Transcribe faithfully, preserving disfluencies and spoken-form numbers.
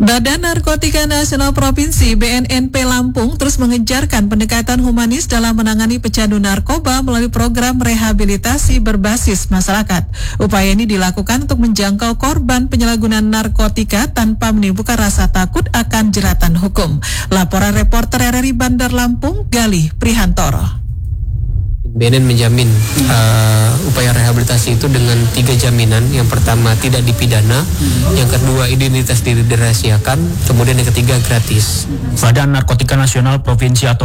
Badan Narkotika Nasional Provinsi B N N P Lampung terus mengejarkan pendekatan humanis dalam menangani pecandu narkoba melalui program rehabilitasi berbasis masyarakat. Upaya ini dilakukan untuk menjangkau korban penyalahgunaan narkotika tanpa menimbulkan rasa takut akan jeratan hukum. Laporan reporter R R I Bandar Lampung, Galih Prihantoro. B N N menjamin uh, upaya rehabilitasi itu dengan tiga jaminan. Yang pertama tidak dipidana, hmm. yang kedua identitas diri dirahasiakan, kemudian yang ketiga gratis. Badan Narkotika Nasional Provinsi atau